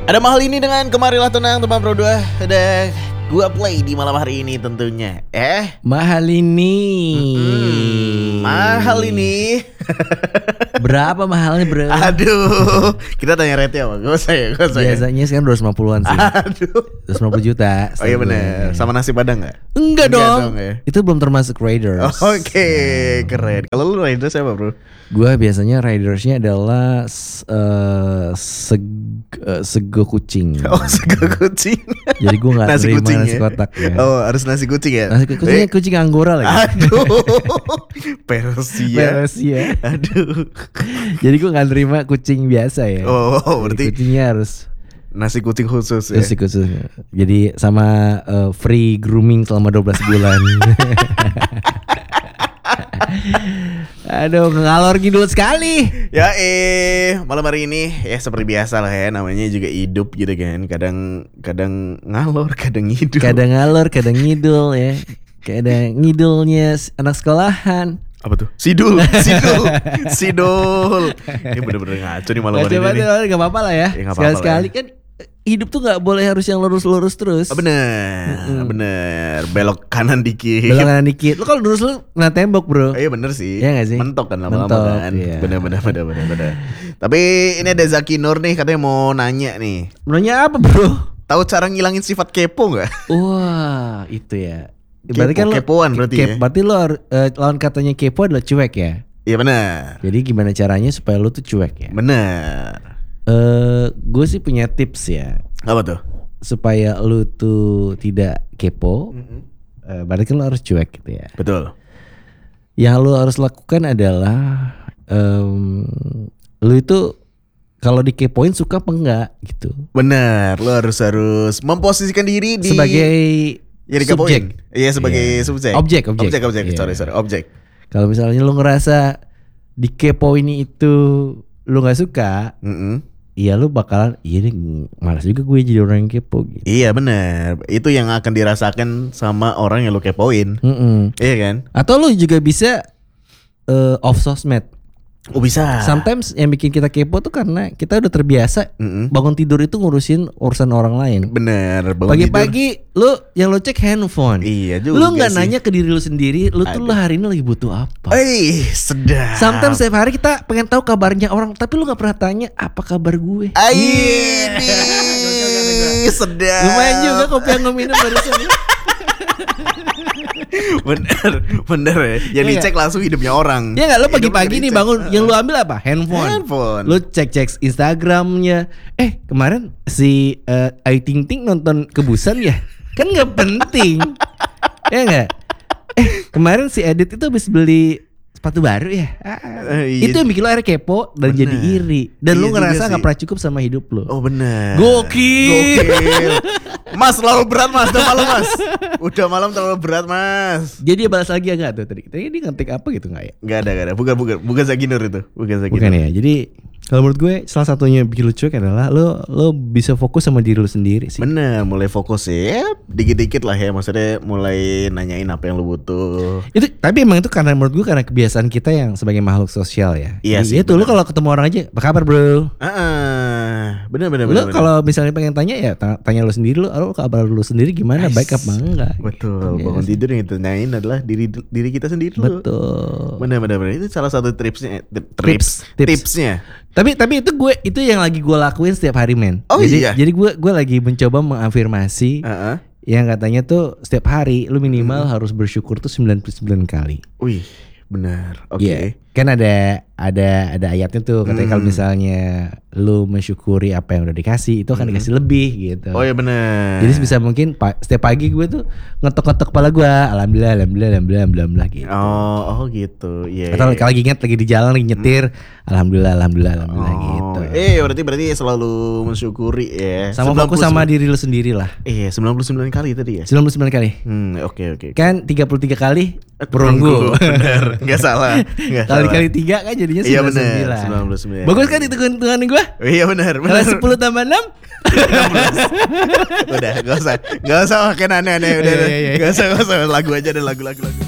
Ada mahal ini dengan Kemarilah Tenang teman Pro 2. Udah gua play di malam hari ini tentunya. Mahal ini. Mahal ini. Berapa mahalnya bro? Aduh, kita tanya rate apa? Gak usah ya. Biasanya sekarang 250-an sih. Aduh, 250 juta. oh iya bener. Sama nasi padang gak? Enggak dong ya? Itu belum termasuk Raiders. Oke, keren. Kalau lu Raiders apa bro? Gua biasanya Raidersnya adalah sego kucing. Oh, sego kucing. Jadi gue gak Nasi terima kucing nasi ya? kotak ya. Oh, harus nasi kucing ya? Nasi kucingnya kucing Anggora lagi. Aduh, Persia. Aduh. Jadi gue gak terima kucing biasa ya. Oh, berarti jadi kucingnya harus nasi kucing khusus ya? nasi khusus. Jadi sama free grooming selama 12 bulan. Aduh, ngalor ngidul sekali. Ya malam hari ini ya seperti biasa lah ya, namanya juga hidup gitu kan. Kadang ngalor, kadang ngidul. Kadang ngalor, kadang ngidul ya. Kadang ngidulnya anak sekolahan. Apa tuh? Sidul. Ini bener-bener ngaco nih malam hari ini. Gak apa-apa lah ya. Ya, gak apa-apa Sekali-sekali kan hidup tuh gak boleh harus yang lurus-lurus terus. Bener. Belok kanan dikit. Belok kanan dikit. Lu kalau lurus lu kena tembok bro. Iya bener sih. Iya gak sih? Mentok kan lama-lama kan. Iya. Bener. Tapi ini ada Zaki Nur nih, katanya mau nanya nih. Nanya apa bro? Tahu cara ngilangin sifat kepo gak? Wah itu ya. Berarti kan kepoan berarti ya. Berarti lo lawan katanya kepo adalah cuek ya. Iya bener. Jadi gimana caranya supaya lu tuh cuek ya? Bener. Gue sih punya tips ya. Apa tuh? Supaya lu tuh tidak kepo. Berarti kan lu harus cuek gitu ya. Betul. Yang lu harus lakukan adalah lu itu kalau dikepoin suka apa enggak gitu. Bener. Lu harus memposisikan diri di sebagai subjek. Iya sebagai subjek. Objek. Sorry. Objek. Kalau misalnya lu ngerasa dikepoin itu lu nggak suka, iya lu bakalan nih malas juga gue jadi orang yang kepo gitu. Iya benar. Itu yang akan dirasakan sama orang yang lu kepoin. Iya kan? Atau lu juga bisa off sosmed. Oh bisa. Sometimes yang bikin kita kepo tuh karena kita udah terbiasa bangun tidur itu ngurusin urusan orang lain. Bener. Pagi-pagi lu cek handphone. Iya juga. Lu nggak nanya ke diri lu sendiri, lu hari ini lagi butuh apa? Sedap. Sometimes setiap hari kita pengen tahu kabarnya orang, tapi lu nggak pernah tanya apa kabar gue. Sedap. Lumayan juga kopi yang gue minum barusan. Bener ya. Yang dicek langsung hidupnya orang. Ya nggak, lo pagi-pagi nih bangun, yang lu ambil apa? Handphone. Lu cek Instagramnya. Kemarin si Ayu Ting Ting nonton Kebusan ya? Kan nggak penting. Ya nggak? Kemarin si Edit itu habis beli sepatu baru ya. Itu yang bikin lo akhirnya kepo dan jadi iri. Dan lu ngerasa gak pernah cukup sama hidup lo. Oh bener. Gokil. Mas terlalu berat mas. Udah malam terlalu berat mas. Jadi dia balas lagi ya gak tuh tadi? Tadi dia ngetik apa gitu gak ya? Gak ada. Bukan Zaki Nur itu. Bukan ya. Jadi kalau menurut gue salah satunya bikin lu cuek adalah lo bisa fokus sama diri lu sendiri sih. Bener, mulai fokus ya dikit-dikit lah ya. Maksudnya mulai nanyain apa yang lu butuh. Tapi emang itu karena menurut gue karena kebiasaan kita yang sebagai makhluk sosial ya. Iya sih. Itu lu kalau ketemu orang aja, apa kabar bro? Bener. Lu kalau misalnya pengen tanya ya tanya lu sendiri, lu kabar lu sendiri gimana, baik apa enggak? Betul. Bangun tidur yang ditanyain adalah diri kita sendiri. Betul. Bener. Itu salah satu tipsnya. Tapi itu yang lagi gue lakuin setiap hari men. Jadi gue lagi mencoba mengafirmasi yang katanya tuh setiap hari lu minimal harus bersyukur tuh 99 kali. Wih, benar. Oke. Yeah. Kan ada ayatnya tuh katanya kalau misalnya lu mensyukuri apa yang udah dikasih itu akan dikasih lebih gitu. Oh iya benar. Jadi sebisa mungkin setiap pagi gue tuh ngetok-ngetok kepala gue, alhamdulillah gitu. Oh gitu. Iya. Atau kalau lagi ingat lagi di jalan lagi nyetir, alhamdulillah gitu. Berarti selalu mensyukuri ya. Sama fokus sama diri lu sendiri lah. Iya, 99 kali tadi ya. 99 kali. Oke. Kan 33 kali perunggu. Benar. Enggak salah. Kali 3 kan jadinya 99. Iya benar, 99. Bagus kan hitungan gue? Iya benar. Kalau 10 tambah 6 Udah, gak usah pakai aneh-aneh. Udah. Gak usah lagu aja deh, lagu.